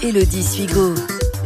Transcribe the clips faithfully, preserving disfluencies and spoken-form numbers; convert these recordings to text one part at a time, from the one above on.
Élodie Suigo.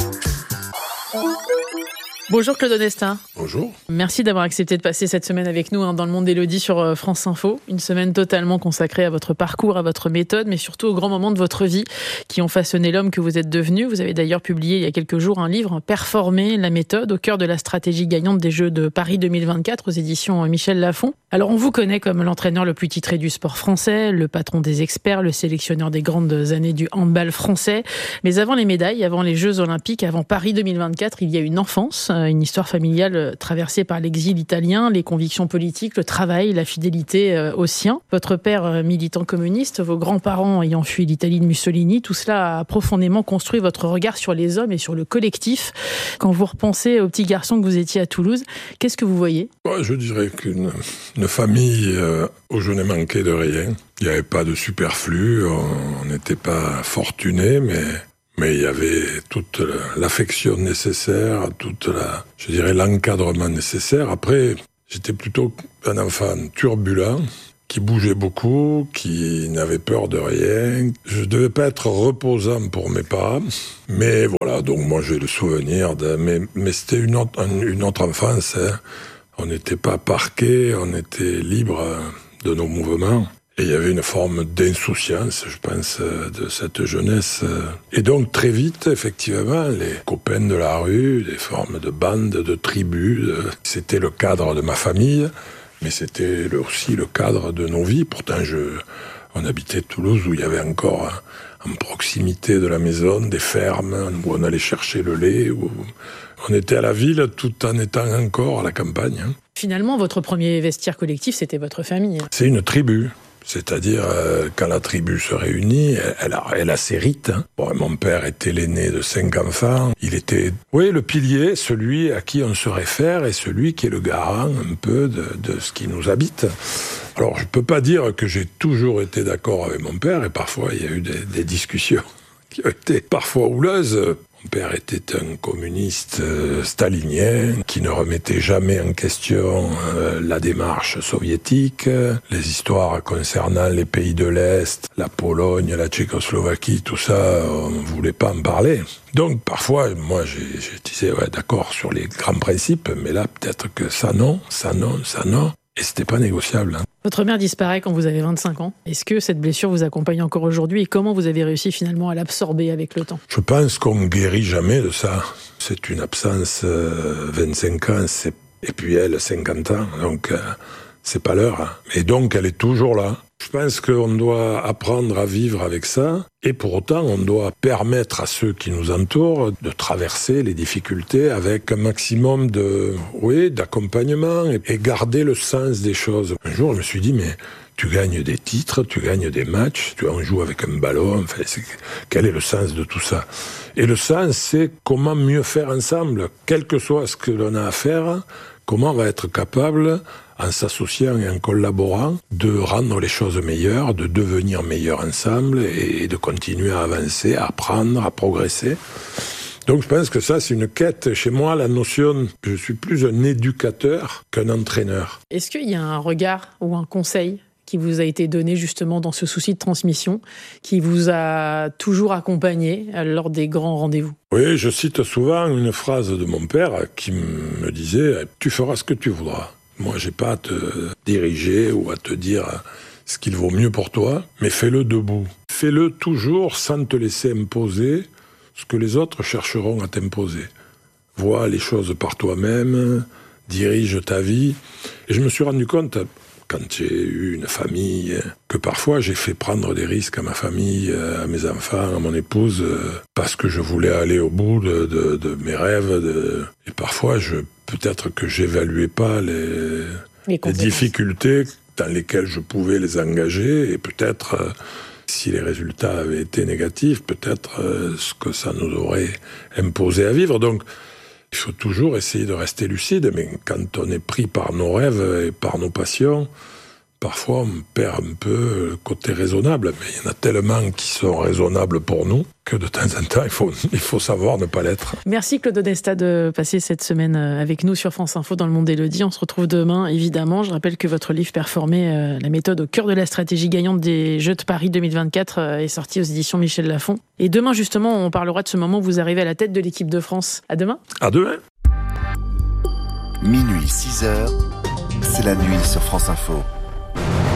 Bonjour Claude Onesta. Bonjour. Merci d'avoir accepté de passer cette semaine avec nous hein, dans le monde d'Élodie sur France Info. Une semaine totalement consacrée à votre parcours, à votre méthode, mais surtout aux grands moments de votre vie qui ont façonné l'homme que vous êtes devenu. Vous avez d'ailleurs publié il y a quelques jours un livre, Performer, la méthode, au cœur de la stratégie gagnante des Jeux de Paris deux mille vingt-quatre aux éditions Michel Lafon. Alors on vous connaît comme l'entraîneur le plus titré du sport français, le patron des experts, le sélectionneur des grandes années du handball français. Mais avant les médailles, avant les Jeux Olympiques, avant Paris deux mille vingt-quatre, il y a une enfance, une histoire familiale traversée par l'exil italien, les convictions politiques, le travail, la fidélité aux siens. Votre père militant communiste, vos grands-parents ayant fui l'Italie de Mussolini, tout cela a profondément construit votre regard sur les hommes et sur le collectif. Quand vous repensez au petit garçon que vous étiez à Toulouse, qu'est-ce que vous voyez ? Ouais, je dirais qu'une une famille euh, où je n'ai manqué de rien. Il n'y avait pas de superflu, on n'était pas fortunés, mais... Mais il y avait toute l'affection nécessaire, toute la, je dirais, l'encadrement nécessaire. Après, j'étais plutôt un enfant turbulent, qui bougeait beaucoup, qui n'avait peur de rien. Je devais pas être reposant pour mes parents. Mais voilà, donc moi j'ai le souvenir de, mais, mais c'était une autre, une autre enfance, hein. On n'était pas parqués, on était libre de nos mouvements. Et il y avait une forme d'insouciance, je pense, de cette jeunesse. Et donc, très vite, effectivement, les copains de la rue, des formes de bandes, de tribus, c'était le cadre de ma famille, mais c'était aussi le cadre de nos vies. Pourtant, je, on habitait Toulouse, où il y avait encore, en proximité de la maison, des fermes, où on allait chercher le lait, où on était à la ville tout en étant encore à la campagne. Finalement, votre premier vestiaire collectif, c'était votre famille. C'est une tribu. C'est-à-dire, euh, quand la tribu se réunit, elle a, elle a ses rites. Hein. Bon, mon père était l'aîné de cinq enfants. Il était, oui, le pilier, celui à qui on se réfère et celui qui est le garant un peu de, de ce qui nous habite. Alors, je peux pas dire que j'ai toujours été d'accord avec mon père, et parfois il y a eu des, des discussions qui ont été parfois houleuses. Mon père était un communiste euh, stalinien qui ne remettait jamais en question euh, la démarche soviétique, les histoires concernant les pays de l'Est, la Pologne, la Tchécoslovaquie, tout ça, on ne voulait pas en parler. Donc parfois, moi, j'ai, j'ai disais, ouais, d'accord sur les grands principes, mais là, peut-être que ça non, ça non, ça non. Et c'était pas négociable. Hein. Votre mère disparaît quand vous avez vingt-cinq ans. Est-ce que cette blessure vous accompagne encore aujourd'hui et comment vous avez réussi finalement à l'absorber avec le temps ? Je pense qu'on ne guérit jamais de ça. C'est une absence, euh, vingt-cinq ans, c'est... et puis elle, cinquante ans, donc euh, c'est pas l'heure. Hein. Et donc elle est toujours là. Je pense qu'on doit apprendre à vivre avec ça, et pour autant, on doit permettre à ceux qui nous entourent de traverser les difficultés avec un maximum de, oui, d'accompagnement et, et garder le sens des choses. Un jour, je me suis dit, mais tu gagnes des titres, tu gagnes des matchs, tu en joues avec un ballon, enfin, c'est, quel est le sens de tout ça ? Et le sens, c'est comment mieux faire ensemble, quel que soit ce que l'on a à faire, comment on va être capable, en s'associant et en collaborant, de rendre les choses meilleures, de devenir meilleurs ensemble et de continuer à avancer, à apprendre, à progresser. Donc je pense que ça, c'est une quête. Chez moi, la notion, je suis plus un éducateur qu'un entraîneur. Est-ce qu'il y a un regard ou un conseil qui vous a été donné justement dans ce souci de transmission, qui vous a toujours accompagné lors des grands rendez-vous ? Oui, je cite souvent une phrase de mon père qui me disait « Tu feras ce que tu voudras ». Moi, j'ai pas à te diriger ou à te dire ce qu'il vaut mieux pour toi, mais fais-le debout. Fais-le toujours sans te laisser imposer ce que les autres chercheront à t'imposer. Vois les choses par toi-même, dirige ta vie. Et je me suis rendu compte, quand j'ai eu une famille, que parfois j'ai fait prendre des risques à ma famille, à mes enfants, à mon épouse, parce que je voulais aller au bout de, de, de mes rêves. De... Et parfois, je, peut-être que j'évaluais pas les, les, les difficultés dans lesquelles je pouvais les engager, et peut-être, euh, si les résultats avaient été négatifs, peut-être euh, ce que ça nous aurait imposé à vivre. Donc, il faut toujours essayer de rester lucide, mais quand on est pris par nos rêves et par nos passions, parfois on perd un peu le côté raisonnable, mais il y en a tellement qui sont raisonnables pour nous que de temps en temps, il faut, il faut savoir ne pas l'être. Merci Claude Onesta de passer cette semaine avec nous sur France Info dans le monde d'Élodie. On se retrouve demain, évidemment. Je rappelle que votre livre Performer, euh, la méthode au cœur de la stratégie gagnante des Jeux de Paris deux mille vingt-quatre euh, est sorti aux éditions Michel Lafon. Et demain, justement, on parlera de ce moment où vous arrivez à la tête de l'équipe de France. À demain. À demain. Minuit, six heures, c'est la nuit sur France Info.